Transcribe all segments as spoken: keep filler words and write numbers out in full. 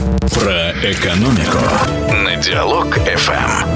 Про экономику на Диалог эф эм.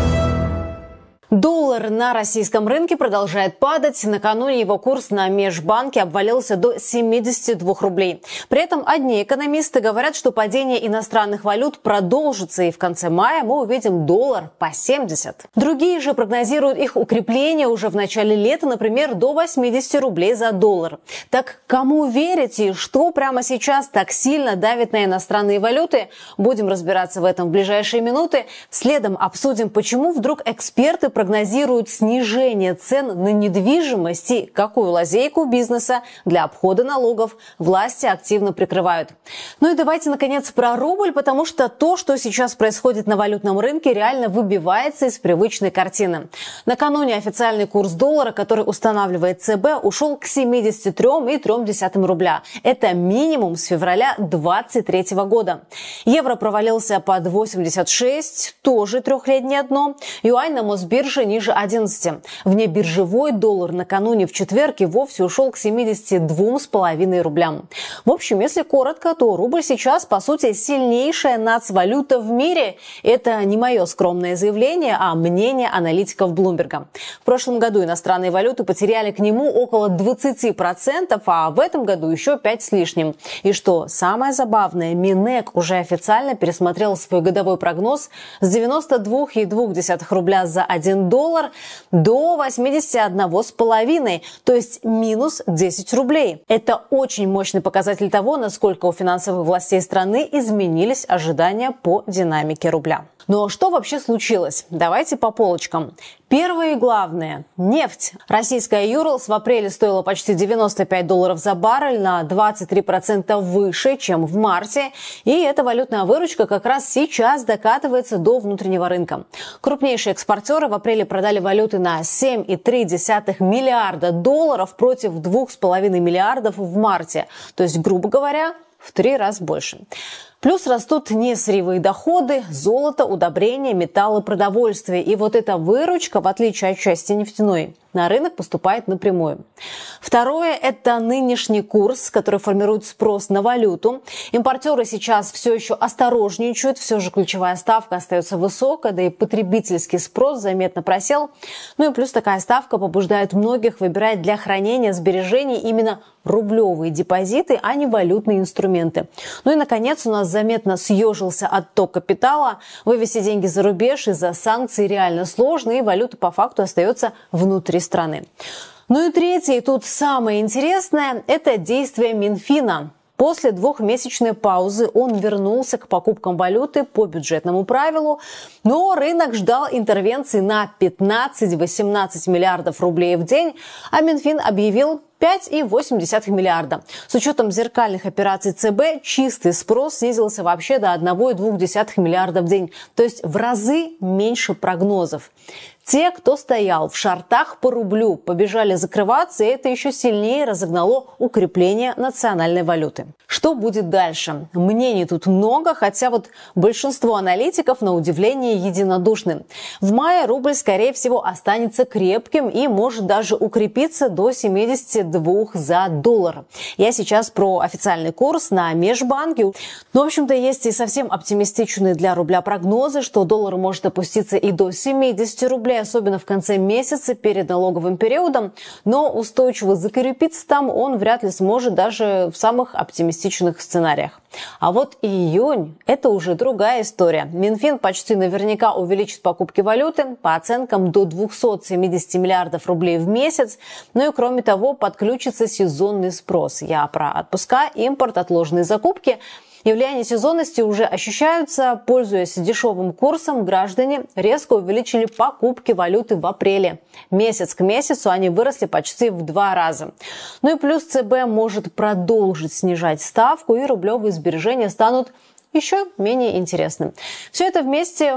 Доллар на российском рынке продолжает падать. Накануне его курс на межбанке обвалился до семидесяти двух рублей. При этом одни экономисты говорят, что падение иностранных валют продолжится, и в конце мая мы увидим доллар по семьдесят. Другие же прогнозируют их укрепление уже в начале лета, например, до восьмидесяти рублей за доллар. Так кому верить и что прямо сейчас так сильно давит на иностранные валюты? Будем разбираться в этом в ближайшие минуты. Следом обсудим, почему вдруг эксперты прогнозируют снижение цен на недвижимость и какую лазейку бизнеса для обхода налогов власти активно прикрывают. Ну и давайте, наконец, про рубль, потому что то, что сейчас происходит на валютном рынке, реально выбивается из привычной картины. Накануне официальный курс доллара, который устанавливает цэ бэ, ушел к семидесяти трём и трём десятым рубля. Это минимум с февраля двадцать третьего года. Евро провалился под восемьдесят шесть, тоже трехлетнее дно. Юань на Мосбирже ниже одиннадцати. Внебиржевой доллар накануне в четверг и вовсе ушел к семидесяти двум с половиной рублям. В общем, если коротко, то рубль сейчас, по сути, сильнейшая нацвалюта в мире. Это не мое скромное заявление, а мнение аналитиков Bloomberg. В прошлом году иностранные валюты потеряли к нему около двадцати процентов, а в этом году еще пять с лишним. И что самое забавное, Минэк уже официально пересмотрел свой годовой прогноз с девяноста двух и двух десятых рубля за один доллар до восьмидесяти одного с половиной, то есть минус десять рублей. Это очень мощный показатель того, насколько у финансовых властей страны изменились ожидания по динамике рубля. Но что вообще случилось? Давайте по полочкам. Первое и главное – нефть. Российская Юралс в апреле стоила почти девяносто пять долларов за баррель, на двадцать три процента выше, чем в марте. И эта валютная выручка как раз сейчас докатывается до внутреннего рынка. Крупнейшие экспортеры в апреле продали валюты на семь и три десятых миллиарда долларов против двух с половиной миллиардов в марте. То есть, грубо говоря, в три раза больше. Плюс растут несырьевые доходы, золото, удобрения, металлы, продовольствие. И вот эта выручка, в отличие от части нефтяной, на рынок поступает напрямую. Второе – это нынешний курс, который формирует спрос на валюту. Импортеры сейчас все еще осторожничают, все же ключевая ставка остается высокой, да и потребительский спрос заметно просел. Ну и плюс такая ставка побуждает многих выбирать для хранения сбережений именно рублевые депозиты, а не валютные инструменты. Ну и, наконец, у нас заметно съежился отток капитала. Вывести деньги за рубеж из-за санкций реально сложно, и валюта по факту остается внутри страны. Ну и третье, и тут самое интересное, это действие Минфина. После двухмесячной паузы он вернулся к покупкам валюты по бюджетному правилу, но рынок ждал интервенции на пятнадцать-восемнадцать миллиардов рублей в день, а Минфин объявил пять и восемь десятых миллиарда. С учетом зеркальных операций цэ бэ чистый спрос снизился вообще до одного и двух десятых миллиарда в день, то есть в разы меньше прогнозов. Те, кто стоял в шортах по рублю, побежали закрываться, и это еще сильнее разогнало укрепление национальной валюты. Что будет дальше? Мнений тут много, хотя вот большинство аналитиков, на удивление, единодушны. В мае рубль, скорее всего, останется крепким и может даже укрепиться до семидесяти двух за доллар. Я сейчас про официальный курс на межбанке. Но, в общем-то, есть и совсем оптимистичные для рубля прогнозы, что доллар может опуститься и до семидесяти рублей, особенно в конце месяца перед налоговым периодом, но устойчиво закрепиться там он вряд ли сможет даже в самых оптимистичных сценариях. А вот июнь – это уже другая история. Минфин почти наверняка увеличит покупки валюты, по оценкам до двухсот семидесяти миллиардов рублей в месяц. Ну и кроме того, подключится сезонный спрос. Я про отпуска, импорт, отложенные закупки. И влияние сезонности уже ощущаются. Пользуясь дешевым курсом, граждане резко увеличили покупки валюты в апреле. Месяц к месяцу они выросли почти в два раза. Ну и плюс цэ бэ может продолжить снижать ставку, и рублевые сбережения станут еще менее интересным. Все это вместе